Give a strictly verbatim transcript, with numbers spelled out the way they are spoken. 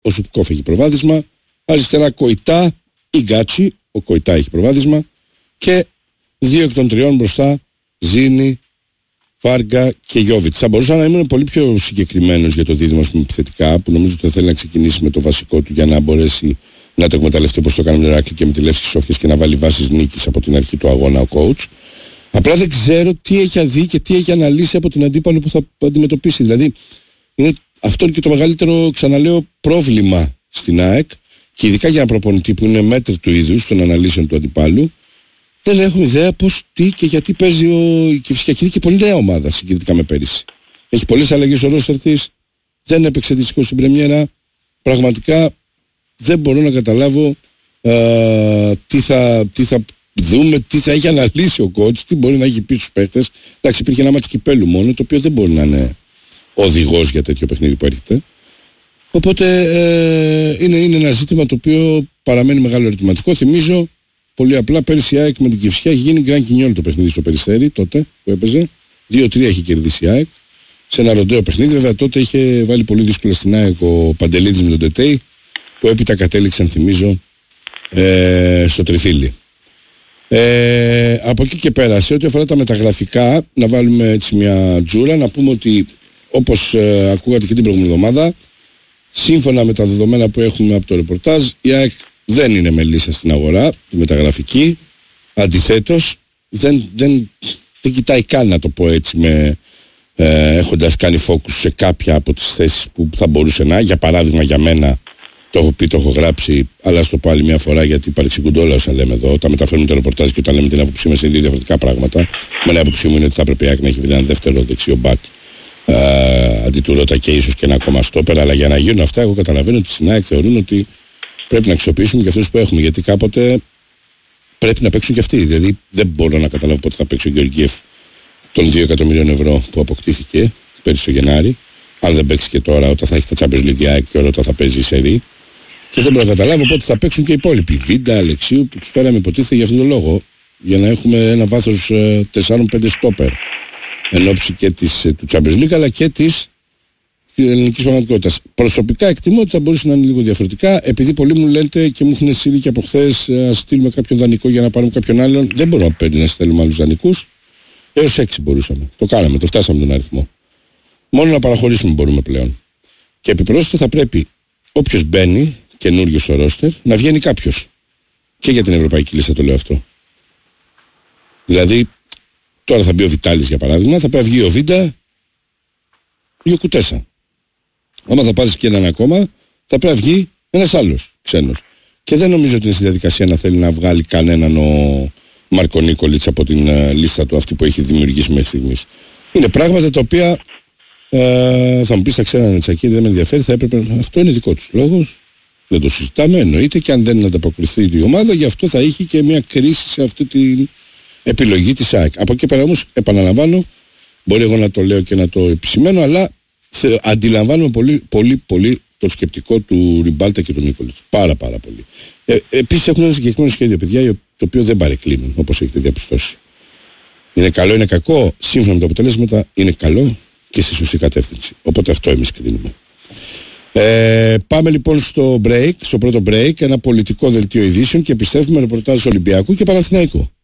ο Ζουμπκόφ έχει προβάδισμα. Αριστερά Κοϊτά ή Γκάτσι, ο Κοϊτά έχει προβάδισμα. Και δύο εκ των τριών μπροστά Ζήνη, Βάργκα και Γιόβιτς. Θα μπορούσα να ήμουν πολύ πιο συγκεκριμένος για το δίδυμο επιθετικά, που νομίζω ότι θα θέλει να ξεκινήσει με το βασικό του για να μπορέσει να το εκμεταλλευτεί όπως το έκανε με τον Ηράκλειο και με τη Λεύσκη Σόφιας και να βάλει βάσεις νίκης από την αρχή του αγώνα ο coach. Απλά δεν ξέρω τι έχει δει και τι έχει αναλύσει από την αντίπαλο που θα αντιμετωπίσει. Δηλαδή, είναι αυτό και το μεγαλύτερο, ξαναλέω, πρόβλημα στην ΑΕΚ και ειδικά για ένα προπονητή που είναι μέτρη του είδους των αναλύσεων του αντιπάλου. Δεν έχουμε ιδέα πώς, τι και γιατί παίζει ο... η Κηφισιακή και πολύ νέα ομάδα συγκριτικά με πέρυσι. Έχει πολλές αλλαγές ο ρόστερ της, δεν έπαιξε δυστυχώς στην πρεμιέρα. Πραγματικά δεν μπορώ να καταλάβω α, τι, θα, τι θα δούμε, τι θα έχει αναλύσει ο coach, τι μπορεί να έχει πει στους παίκτες. Εντάξει, υπήρχε ένα μάτς κυπέλου μόνο, το οποίο δεν μπορεί να είναι οδηγός για τέτοιο παιχνίδι που έρχεται. Οπότε ε, είναι, είναι ένα ζήτημα το οποίο παραμένει μεγάλο ερωτηματικό. Θυμίζω πολύ απλά, πέρυσι η ΑΕΚ με την Κηφισιά έχει γίνει γκραν κινιόλ το παιχνίδι στο Περιστέρι, τότε που έπαιζε. δύο τρία έχει κερδίσει η ΑΕΚ. Σε ένα ροντέο παιχνίδι, βέβαια τότε είχε βάλει πολύ δύσκολα στην ΑΕΚ ο Παντελίδης με τον Τετέι, που έπειτα κατέληξαν, θυμίζω, ε, στο τριφύλι. Ε, από εκεί και πέρα, σε ό,τι αφορά τα μεταγραφικά, να βάλουμε έτσι μια τζούρα, να πούμε ότι όπως ε, ακούγατε και την προηγούμενη εβδομάδα, σύμφωνα με τα δεδομένα που έχουμε από το ρεπορτάζ, η ΑΕΚ δεν είναι μελίσσα στην αγορά, τη μεταγραφική. Αντιθέτως, δεν, δεν, δεν κοιτάει καν, να το πω έτσι, με, ε, έχοντας κάνει focus σε κάποια από τις θέσεις που θα μπορούσε να. Για παράδειγμα, για μένα, το έχω πει, το έχω γράψει, αλλά στο πω άλλη μια φορά γιατί παρεξηγούνται όλα όσα λέμε εδώ. Όταν μεταφέρουμε το ρεπορτάζ και όταν λέμε την άποψή μας είναι δύο διαφορετικά πράγματα. Με την άποψή μου είναι ότι θα έπρεπε η ΑΕΚ να έχει βρει ένα δεύτερο δεξιό μπακ. Uh, αντί του Ρώτα και ίσως και ένα ακόμα στόπερ, αλλά για να γίνουν αυτά, εγώ καταλαβαίνω ότι στην ΑΕΚ θεωρούν ότι πρέπει να αξιοποιήσουμε και αυτούς που έχουμε, γιατί κάποτε πρέπει να παίξουν και αυτοί. Δηλαδή δεν μπορώ να καταλάβω πότε θα παίξει ο Γεωργίεφ των δύο εκατομμυρίων ευρώ που αποκτήθηκε πέρυσι το Γενάρη, αν δεν παίξει και τώρα όταν θα έχει τα Champions League ΑΕΚ και όταν θα παίζει η Σερί, και δεν μπορώ να καταλάβω πότε θα παίξουν και οι υπόλοιποι. Βίντα, Αλεξίου, που τους φέραμε υποτίθεται για αυτόν τον λόγο, για να έχουμε ένα βάθος τεσσάρων πέντε στόπερ εν ώψη και της, του Champions League αλλά και της ελληνικής πραγματικότητας. Προσωπικά εκτιμώ ότι θα μπορούσε να είναι λίγο διαφορετικά, επειδή πολλοί μου λένε και μου έχουν στείλει και από χθες ας στείλουμε κάποιον δανεικό για να πάρουμε κάποιον άλλον. Δεν μπορούμε να παίρνει να στέλνουμε άλλους δανεικούς. Έως έξι μπορούσαμε. Το κάναμε, το φτάσαμε τον αριθμό. Μόνο να παραχωρήσουμε μπορούμε πλέον. Και επιπρόσθετα θα πρέπει όποιος μπαίνει καινούριο στο ρόστερ να βγαίνει κάποιος. Και για την ευρωπαϊκή λίστα το λέω αυτό. Δηλαδή, τώρα θα μπει ο Βιτάλης για παράδειγμα, θα πάει βγει ο Βίντα ή ο Κουτέσα. Άμα θα πάρεις και έναν ακόμα, θα πρέπει να βγει ένας άλλος ξένος. Και δεν νομίζω ότι είναι στη διαδικασία να θέλει να βγάλει κανέναν ο Μάρκο Νίκολιτς από την uh, λίστα του αυτή που έχει δημιουργήσει μέχρι στιγμής. Είναι πράγματα τα οποία uh, θα μου πεις, τα ξέρανε Τσακίρη, δεν με ενδιαφέρει, θα έπρεπε. Αυτό είναι δικό τους λόγος. Δεν το συζητάμε, εννοείται, και αν δεν ανταποκριθεί η ομάδα, γι' αυτό θα είχε και μια κρίση σε αυτή την επιλογή της ΑΕΚ. Από εκεί πέρα όμως, επαναλαμβάνω, μπορεί εγώ να το λέω και να το επισημαίνω, αλλά θε, αντιλαμβάνομαι πολύ, πολύ, πολύ το σκεπτικό του Ριμπάλτα και του Νίκολιτς. Πάρα πάρα πολύ. Ε, επίσης έχουν ένα συγκεκριμένο σχέδιο, παιδιά, το οποίο δεν παρεκκλίνουν, όπως έχετε διαπιστώσει. Είναι καλό, είναι κακό, σύμφωνα με τα αποτελέσματα, είναι καλό και στη σωστή κατεύθυνση. Οπότε αυτό εμείς κρίνουμε. Ε, πάμε λοιπόν στο break, στο πρώτο break, ένα πολιτικό δελτίο ειδήσεων και επιστρέφουμε με ρεπορτάζ Ολυμπιακού και Παναθηναϊκού.